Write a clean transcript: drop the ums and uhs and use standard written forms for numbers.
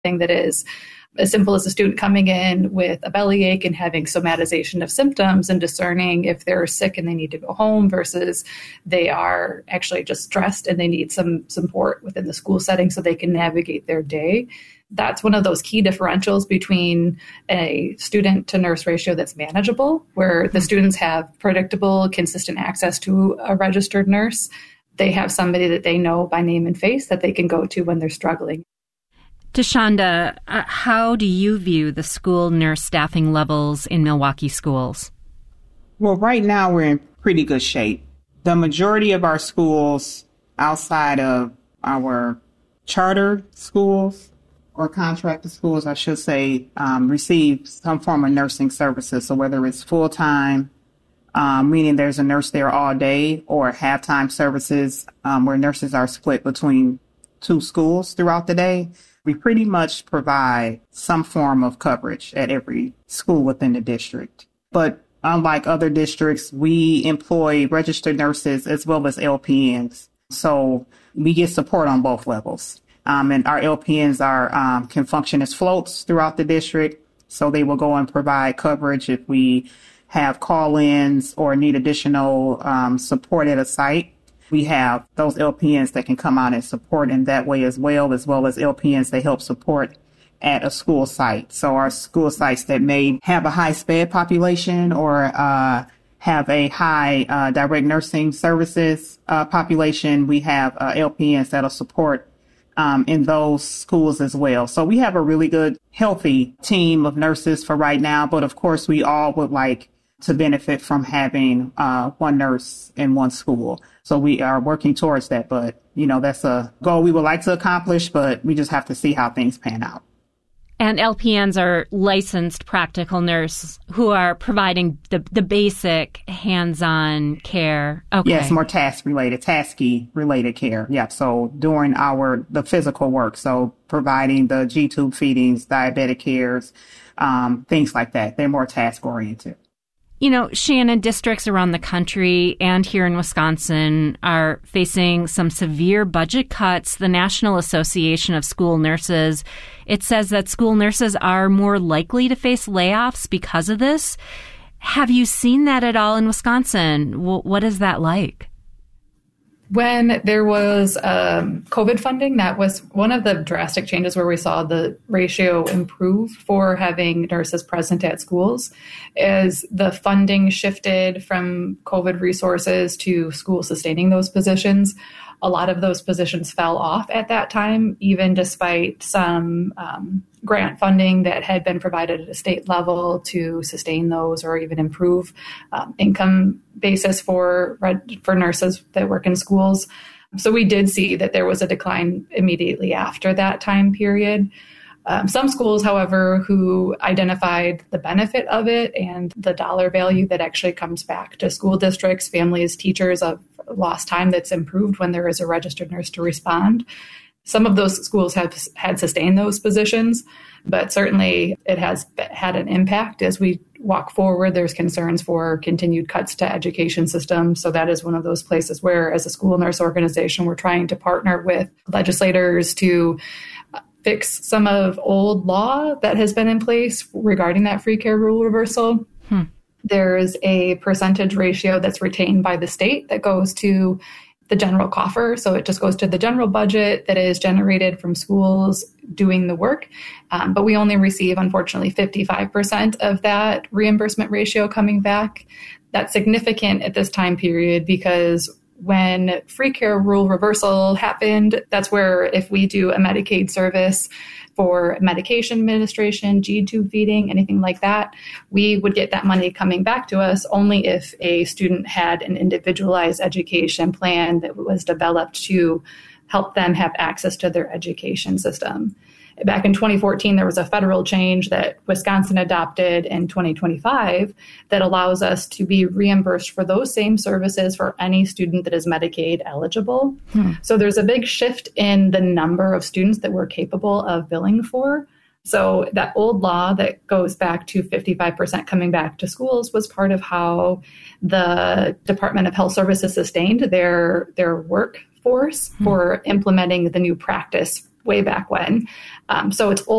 thing that is as simple as a student coming in with a bellyache and having somatization of symptoms and discerning if they're sick and they need to go home versus they are actually just stressed and they need some support within the school setting so they can navigate their day. That's one of those key differentials between a student to nurse ratio that's manageable, where the students have predictable, consistent access to a registered nurse. They have somebody that they know by name and face that they can go to when they're struggling. Deshonda, how do you view the school nurse staffing levels in Milwaukee schools? Well, right now we're in pretty good shape. The majority of our schools outside of our charter schools or contracted schools, I should say, receive some form of nursing services. So whether it's full-time, meaning there's a nurse there all day, or half-time services where nurses are split between two schools throughout the day, we pretty much provide some form of coverage at every school within the district. But unlike other districts, we employ registered nurses as well as LPNs. So we get support on both levels. And our LPNs can function as floats throughout the district. So they will go and provide coverage if we have call-ins or need additional support at a site. We have those LPNs that can come out and support in that way as well as LPNs that help support at a school site. So our school sites that may have a high SPED population or have a high direct nursing services population, we have LPNs that'll support in those schools as well. So we have a really good, healthy team of nurses for right now. But of course, we all would like to benefit from having one nurse in one school. So we are working towards that. But, that's a goal we would like to accomplish, but we just have to see how things pan out. And LPNs are licensed practical nurses who are providing the basic hands-on care. Okay. Yes, more tasky related care. Yeah. So during the physical work, so providing the G-tube feedings, diabetic cares, things like that. They're more task oriented. Shannon, districts around the country and here in Wisconsin are facing some severe budget cuts. The National Association of School Nurses, it says that school nurses are more likely to face layoffs because of this. Have you seen that at all in Wisconsin? What is that like? When there was COVID funding, that was one of the drastic changes where we saw the ratio improve for having nurses present at schools. As the funding shifted from COVID resources to schools sustaining those positions, a lot of those positions fell off at that time, even despite some grant funding that had been provided at a state level to sustain those or even improve income basis for nurses that work in schools. So we did see that there was a decline immediately after that time period. Some schools, however, who identified the benefit of it and the dollar value that actually comes back to school districts, families, teachers of lost time that's improved when there is a registered nurse to respond. Some of those schools have had sustained those positions, but certainly it has had an impact. As we walk forward, there's concerns for continued cuts to education systems. So that is one of those places where, as a school nurse organization, we're trying to partner with legislators to fix some of old law that has been in place regarding that free care rule reversal. There's a percentage ratio that's retained by the state that goes to the general coffer. So it just goes to the general budget that is generated from schools doing the work. But we only receive, unfortunately, 55% of that reimbursement ratio coming back. That's significant at this time period because when free care rule reversal happened, that's where if we do a Medicaid service for medication administration, G-tube feeding, anything like that, we would get that money coming back to us only if a student had an individualized education plan that was developed to help them have access to their education system. Back in 2014, there was a federal change that Wisconsin adopted in 2025 that allows us to be reimbursed for those same services for any student that is Medicaid eligible. So there's a big shift in the number of students that we're capable of billing for. So that old law that goes back to 55% coming back to schools was part of how the Department of Health Services sustained their workforce for implementing the new practice way back when. So it's